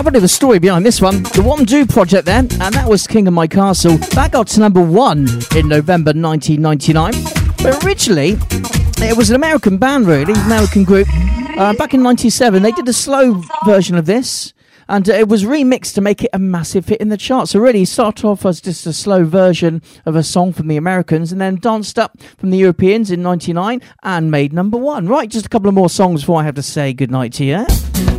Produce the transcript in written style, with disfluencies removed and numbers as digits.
a bit of a story behind this one. The Wamdoo Project there, and that was King of My Castle. That got to number 1 in November 1999. But originally, it was an American band, really, American group. Back in 97, they did a slow version of this, and it was remixed to make it a massive hit in the charts. So really, it started off as just a slow version of a song from the Americans, and then danced up from the Europeans in 99 and made number 1. Right, just a couple of more songs before I have to say goodnight to you.